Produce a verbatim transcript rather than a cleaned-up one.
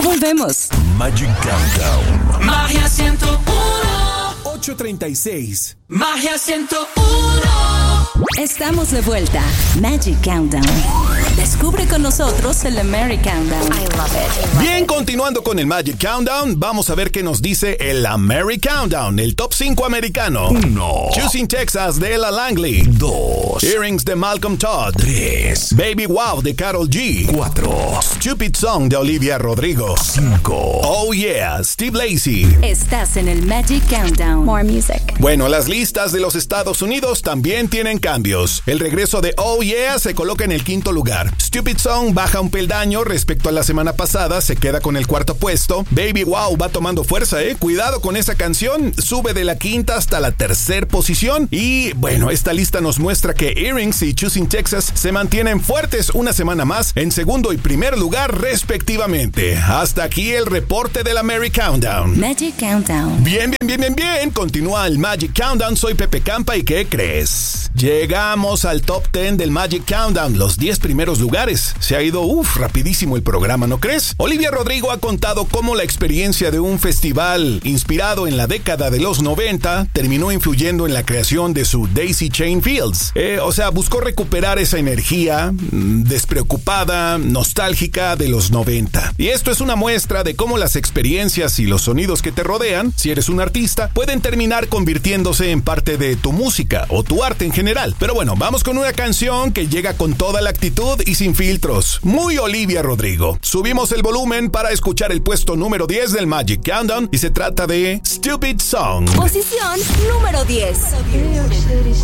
volvemos. Magic Countdown. Magia ciento uno. ocho treinta y seis. Magia ciento uno. Estamos de vuelta. Magic Countdown. Descubre con nosotros el American Countdown. I love it. Bien, continuando con el Magic Countdown, vamos a ver qué nos dice el American Countdown, el top cinco americano. uno. Choosing Texas de Ella Langley. dos. Earrings de Malcolm Todd. tres. Baby Wow de Karol G. cuatro. Stupid Song de Olivia Rodrigo. cinco. Oh Yeah, Steve Lacy. Estás en el Magic Countdown. More music. Bueno, las listas de los Estados Unidos también tienen cambios. El regreso de Oh Yeah se coloca en el quinto lugar. Stupid Song baja un peldaño respecto a la semana pasada, se queda con el cuarto puesto. Baby Wow va tomando fuerza, eh. Cuidado con esa canción, sube de la quinta hasta la tercera posición. Y bueno, esta lista nos muestra que Earrings y Choosing Texas se mantienen fuertes una semana más en segundo y primer lugar respectivamente. Hasta aquí el reporte del American Countdown. Magic Countdown. Bien, bien, bien, bien, bien. Continúa el Magic Countdown. Soy Pepe Campa y ¿qué crees? Llegamos al top diez del Magic Countdown, los diez primeros lugares. Se ha ido, uff, rapidísimo el programa, ¿no crees? Olivia Rodrigo ha contado cómo la experiencia de un festival inspirado en la década de los noventa terminó influyendo en la creación de su Daisy Chain Fields. Eh, o sea, buscó recuperar esa energía mmm, despreocupada, nostálgica de los noventa. Y esto es una muestra de cómo las experiencias y los sonidos que te rodean, si eres un artista, pueden terminar convirtiéndose en parte de tu música o tu arte en general. Pero bueno, vamos con una canción que llega con toda la actitud y sin filtros. Muy Olivia Rodrigo. Subimos el volumen para escuchar el puesto número diez del Magic Countdown y se trata de Stupid Song. Posición número diez. New York City